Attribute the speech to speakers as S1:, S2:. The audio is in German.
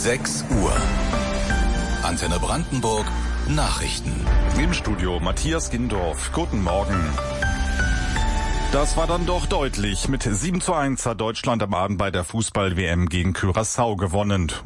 S1: 6 Uhr. Antenne Brandenburg Nachrichten.
S2: Im Studio Matthias Gindorf. Guten Morgen. Das war dann doch deutlich. Mit 7:1 hat Deutschland am Abend bei der Fußball-WM gegen Curaçao gewonnen.